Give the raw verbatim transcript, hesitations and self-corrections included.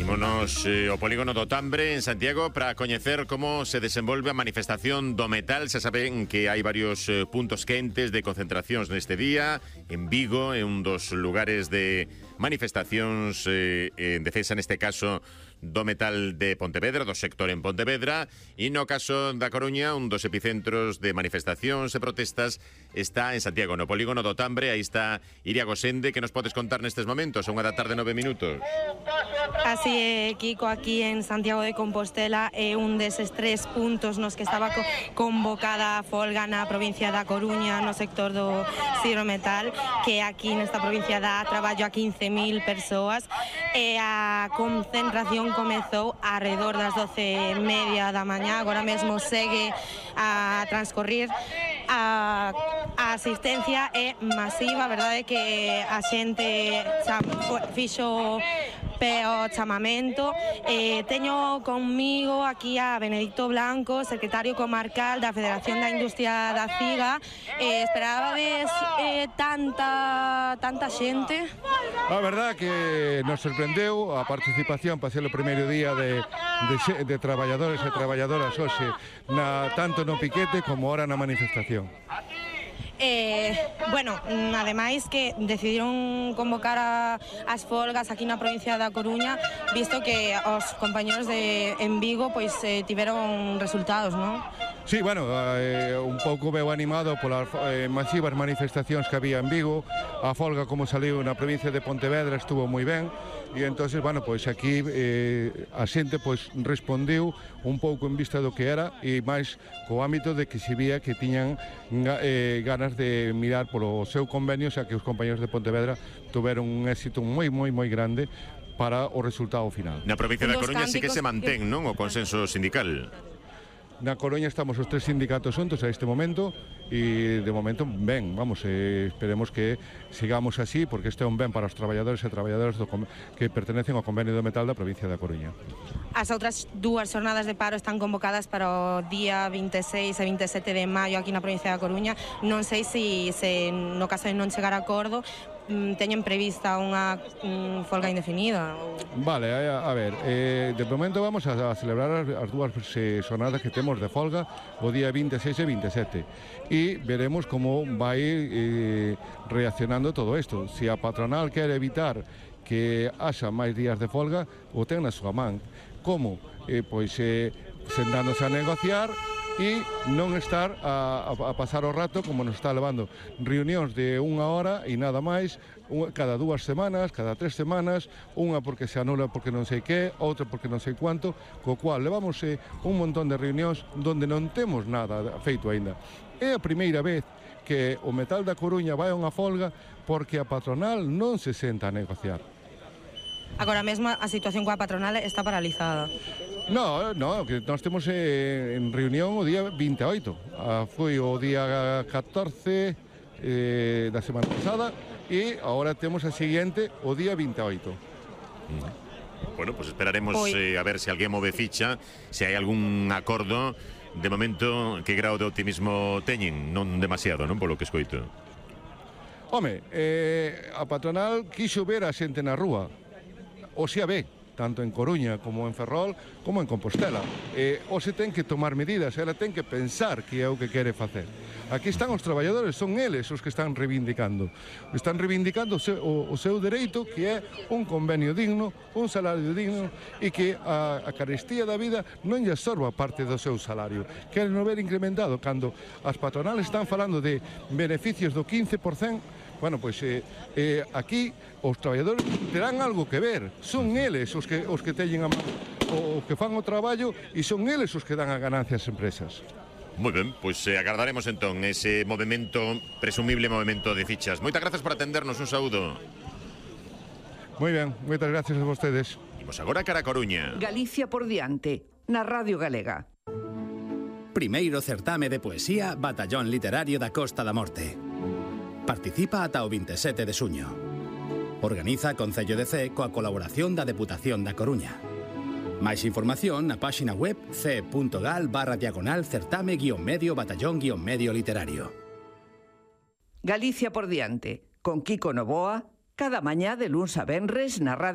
Ímonos eh, ao polígono do Tambre en Santiago para coñecer como se desenvolve a manifestación do metal. Se saben que hai varios eh, puntos quentes de concentracións neste día. En Vigo é un dos lugares de manifestacións eh, en defensa, neste caso, do metal de Pontevedra, do sector en Pontevedra, e no caso da Coruña, un dos epicentros de manifestacións e protestas está en Santiago, no polígono do Tambre. Aí está Iria Gosende, que nos podes contar nestes momentos, a unha da tarde, nove minutos. Así é, Kiko, aquí en Santiago de Compostela é un deses tres puntos nos que estaba co convocada a folga na provincia da Coruña, no sector do Sirometal, que aquí nesta provincia dá traballo a quince mil persoas, e a concentración comezou alrededor das doce e media da mañá. Agora mesmo segue a transcorrir. A, a asistencia é masiva, a verdade é que a xente xa fixo peo chamamento. Eh, teño conmigo aquí a Benedicto Blanco, secretario comarcal da Federación da Industria da Ciga. Eh, esperabades eh, tanta tanta xente? A verdade que nos sorprendeu a participación para ser o primeiro día de, de, de traballadores e traballadoras hoxe, na, tanto no piquete como ahora na manifestación. Eh, bueno, ademais que decidiron convocar a, as folgas aquí na provincia da Coruña, visto que os compañeros de en Vigo pois eh, tiveron resultados, non? Sí, bueno, eh, un pouco veo animado polas eh, masivas manifestacións que había en Vigo. A folga, como saliu na provincia de Pontevedra, estuvo moi ben, e entonces, bueno, pois aquí eh, a xente pois respondeu un pouco en vista do que era, e máis co ámbito de que se vía que tiñan eh, ganas de mirar polo seu convenio, xa que os compañeros de Pontevedra tuveron un éxito moi, moi, moi grande para o resultado final. Na provincia da Coruña sí que se mantén, non, o consenso sindical. Na Coruña estamos os tres sindicatos xuntos a este momento, e de momento ben, vamos, eh, esperemos que sigamos así, porque este é un ben para os traballadores e traballadoras do, que pertenecen ao convenio do metal da provincia da Coruña. As outras dúas jornadas de paro están convocadas para o día vinte e seis e vinte e sete de maio aquí na provincia da Coruña. Non sei se, se no caso de non chegar a acordo, teñen prevista unha um, folga indefinida. Vale, a, a ver, eh, de momento vamos a, a celebrar as, as dúas eh, jornadas que temos de folga o día vinte e seis e vinte e sete, e veremos como vai eh, reaccionando todo isto. Se a patronal quer evitar que haxa máis días de folga, o ten na súa man. Como? Eh, pois eh, sentándose a negociar e non estar a, a, a pasar o rato como nos está levando reunións de unha hora e nada máis, unha, cada dúas semanas, cada tres semanas, unha porque se anula porque non sei que, outra porque non sei cuánto, co cual levamos eh, un montón de reunións donde non temos nada feito aínda. É a primeira vez que o metal da Coruña vai a unha folga porque a patronal non se senta a negociar. Agora mesmo a situación coa patronal está paralizada. No, no, que nós temos eh, en reunión o día vinte e oito. Ah, foi o día catorce eh, da semana pasada, e agora temos a seguinte o día vinte e oito. Mm. Bueno, pues esperaremos eh, a ver se alguén move ficha, se hai algún acordo. De momento, que grau de optimismo teñen? Non demasiado, non, polo que escoito. Home, eh, a patronal quixo ver a xente na rúa. O xa ve, tanto en Coruña como en Ferrol, como en Compostela. Eh, o se ten que tomar medidas, ela ten que pensar que é o que quere facer. Aquí están os traballadores, son eles os que están reivindicando. Están reivindicando o seu, o, o seu dereito, que é un convenio digno, un salario digno, e que a, a carestía da vida non lle absorba parte do seu salario. Queren non ver incrementado, cando as patronales están falando de beneficios do quince por cento. Bueno, pois eh, eh, aquí os traballadores terán algo que ver. Son eles os que, os que teñen a man, o, que fan o traballo, e son eles os que dan a ganancia ás empresas. Moi ben, pois eh, agardaremos entón ese movimento, presumible movimento de fichas. Moitas grazas por atendernos, un saúdo. Moi ben, moitas gracias a vostedes. Imos agora cara a Coruña. Galicia por diante, na Radio Galega. Primeiro certame de poesía Batallón Literario da Costa da Morte. Participa ata o vinte e sete de xuño. Organiza Concello de Cee coa colaboración da Deputación da Coruña. Máis información na páxina web ce.gal barra diagonal certame guión medio batallón guión medio literario. Galicia por diante, con Kiko Novoa, cada mañá de luns a venres na Radio